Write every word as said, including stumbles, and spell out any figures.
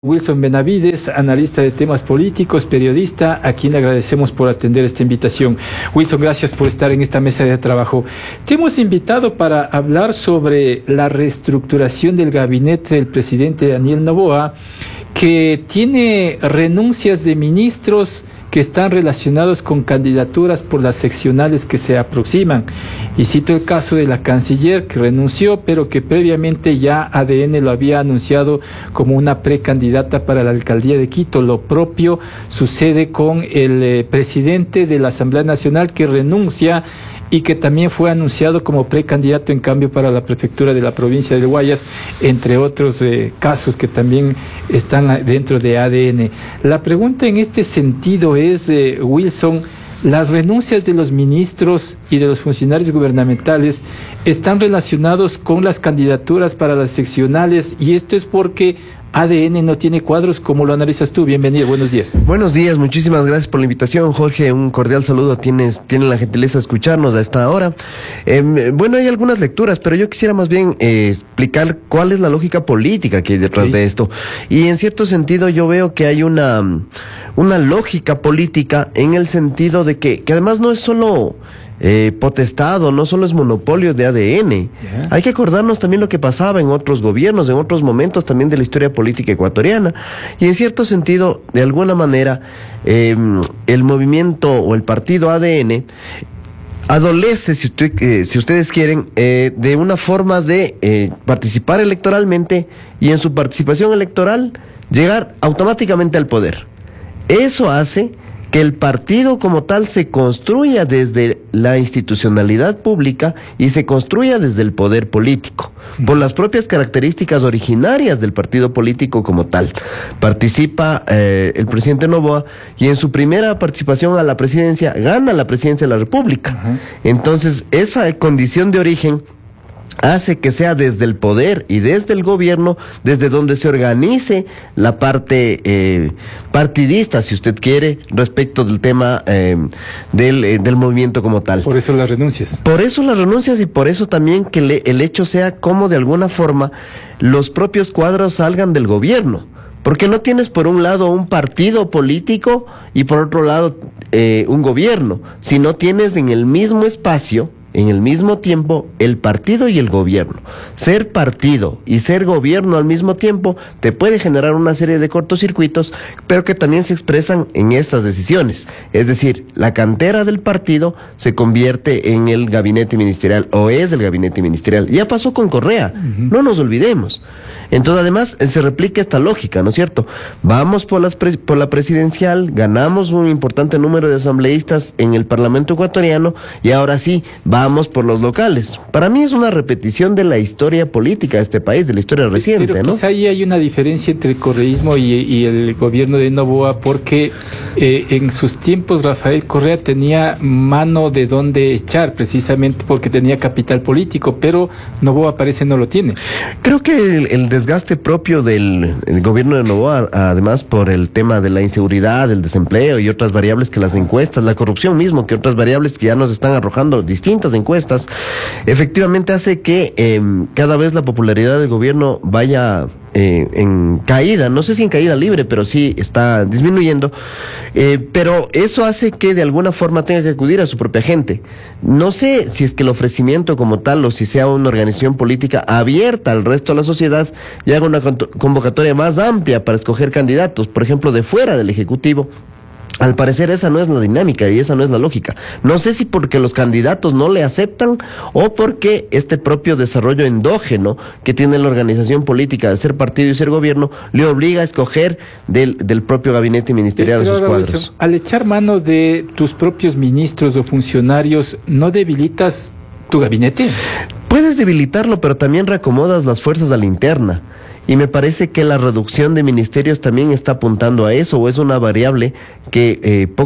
Wilson Benavides, analista de temas políticos, periodista, a quien le agradecemos por atender esta invitación. Wilson, gracias por estar en esta mesa de trabajo. Te hemos invitado para hablar sobre la reestructuración del gabinete del presidente Daniel Noboa, que tiene renuncias de ministros que están relacionados con candidaturas por las seccionales que se aproximan. Y cito el caso de la canciller, que renunció, pero que previamente ya A D N lo había anunciado como una precandidata para la alcaldía de Quito. Lo propio sucede con el eh, presidente de la Asamblea Nacional, que renuncia y que también fue anunciado como precandidato en cambio para la prefectura de la provincia de Guayas, entre otros eh, casos que también están dentro de A D N. La pregunta en este sentido es, eh, Wilson, ¿las renuncias de los ministros y de los funcionarios gubernamentales están relacionados con las candidaturas para las seccionales? Y esto es porque A D N no tiene cuadros. ¿Cómo lo analizas tú? Bienvenido, buenos días. Buenos días, muchísimas gracias por la invitación, Jorge. Un cordial saludo. Tienes, tienen la gentileza de escucharnos a esta hora. Eh, bueno, hay algunas lecturas, pero yo quisiera más bien eh, explicar cuál es la lógica política que hay detrás sí. de esto. Y en cierto sentido yo veo que hay una, una lógica política en el sentido de que, que además no es solo Eh, potestado, no solo es monopolio de A D N. Yeah. Hay que acordarnos también lo que pasaba en otros gobiernos, en otros momentos también de la historia política ecuatoriana. Y en cierto sentido, de alguna manera, eh, el movimiento o el partido A D N adolece, si, usted, eh, si ustedes quieren, eh, de una forma de eh, participar electoralmente y en su participación electoral llegar automáticamente al poder. Eso hace que el partido como tal se construya desde la institucionalidad pública y se construya desde el poder político, por las propias características originarias del partido político como tal. Participa eh, el presidente Noboa y en su primera participación a la presidencia gana la presidencia de la República. Uh-huh. Entonces, esa condición de origen hace que sea desde el poder y desde el gobierno, desde donde se organice la parte eh, partidista, si usted quiere, respecto del tema eh, del, eh, del movimiento como tal. Por eso las renuncias. Por eso las renuncias y por eso también que le, el hecho sea como de alguna forma los propios cuadros salgan del gobierno. Porque no tienes por un lado un partido político y por otro lado eh, un gobierno, sino tienes en el mismo espacio, en el mismo tiempo, el partido y el gobierno. Ser partido y ser gobierno al mismo tiempo te puede generar una serie de cortocircuitos, pero que también se expresan en estas decisiones. Es decir, la cantera del partido se convierte en el gabinete ministerial, o es el gabinete ministerial. Ya pasó con Correa, uh-huh. no nos olvidemos. Entonces, además, se replica esta lógica, ¿no es cierto? Vamos por, las pre- por la presidencial, ganamos un importante número de asambleístas en el Parlamento ecuatoriano, y ahora sí, vamos por los locales. Para mí es una repetición de la historia política de este país, de la historia reciente, Pero ¿no? Quizá ahí hay una diferencia entre el correísmo y, y el gobierno de Noboa, porque eh, en sus tiempos Rafael Correa tenía mano de dónde echar, precisamente porque tenía capital político, pero Noboa parece no lo tiene. Creo que el, el desgaste propio del el gobierno de Noboa, además por el tema de la inseguridad, el desempleo y otras variables que las encuestas, la corrupción mismo, que otras variables que ya nos están arrojando distintas encuestas, efectivamente hace que eh, cada vez la popularidad del gobierno vaya eh, en caída, no sé si en caída libre, pero sí está disminuyendo, eh, pero eso hace que de alguna forma tenga que acudir a su propia gente. No sé si es que el ofrecimiento como tal o si sea una organización política abierta al resto de la sociedad y haga una convocatoria más amplia para escoger candidatos, por ejemplo, de fuera del Ejecutivo. Al parecer esa no es la dinámica y esa no es la lógica. No sé si porque los candidatos no le aceptan o porque este propio desarrollo endógeno que tiene la organización política de ser partido y ser gobierno le obliga a escoger del, del propio gabinete ministerial a sus cuadros. Al echar mano de tus propios ministros o funcionarios, ¿no debilitas tu gabinete? Puedes debilitarlo, pero también reacomodas las fuerzas a la interna. Y me parece que la reducción de ministerios también está apuntando a eso, o es una variable que eh, poco